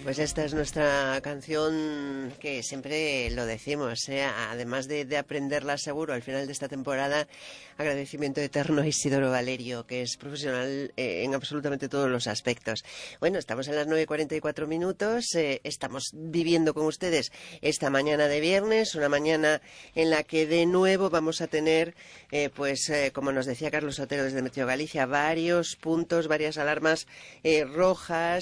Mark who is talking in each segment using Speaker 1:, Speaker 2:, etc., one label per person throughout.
Speaker 1: Pues esta es nuestra canción que siempre lo decimos, además de aprenderla seguro al final de esta temporada, agradecimiento eterno a Isidoro Valerio, que es profesional en absolutamente todos los aspectos. Bueno, estamos en las 9:44, estamos viviendo con ustedes esta mañana de viernes, una mañana en la que de nuevo vamos a tener, como nos decía Carlos Otero desde Meteo Galicia, varios puntos, varias alarmas rojas,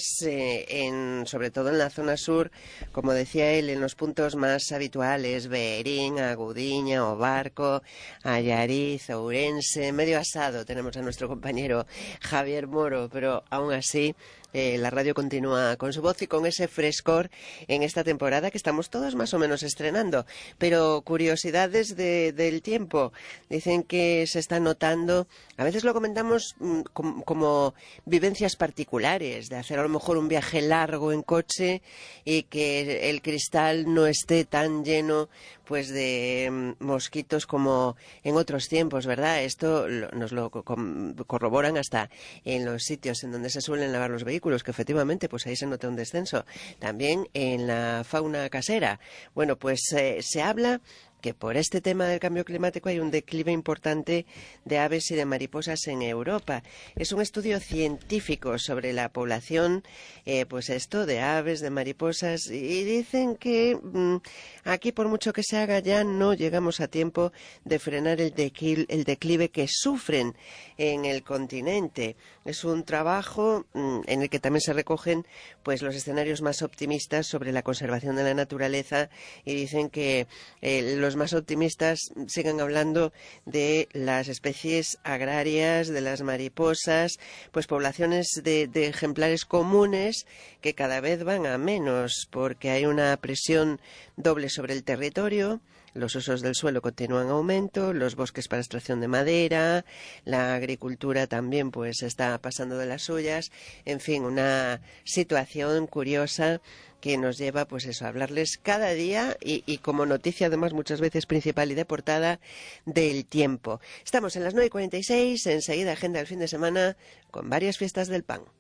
Speaker 1: sobre todo en la zona sur, como decía él, en los puntos más habituales, Berín, Agudiña, Obarco, Allariz, Ourense, medio asado tenemos a nuestro compañero Javier Moro, pero aún así la radio continúa con su voz y con ese frescor en esta temporada que estamos todos más o menos estrenando. Pero curiosidades del tiempo. Dicen que se está notando, a veces lo comentamos como vivencias particulares, de hacer a lo mejor un viaje largo en coche y que el cristal no esté tan lleno pues de mosquitos como en otros tiempos, ¿verdad? Esto nos lo corroboran hasta en los sitios en donde se suelen lavar los vehículos, que efectivamente pues ahí se nota un descenso. También en la fauna casera. Bueno, pues se habla que por este tema del cambio climático hay un declive importante de aves y de mariposas en Europa. Es un estudio científico sobre la población, de aves, de mariposas, y dicen que aquí por mucho que se haga ya no llegamos a tiempo de frenar el declive que sufren en el continente. Es un trabajo en el que también se recogen pues los escenarios más optimistas sobre la conservación de la naturaleza, y dicen que los más optimistas siguen hablando de las especies agrarias, de las mariposas, pues poblaciones de ejemplares comunes que cada vez van a menos porque hay una presión doble sobre el territorio. Los usos del suelo continúan en aumento, los bosques para extracción de madera, la agricultura también pues está pasando de las suyas. En fin, una situación curiosa que nos lleva pues eso, a hablarles cada día y como noticia además muchas veces principal y de portada del tiempo. Estamos en las 9:46, enseguida agenda del fin de semana con varias fiestas del pan.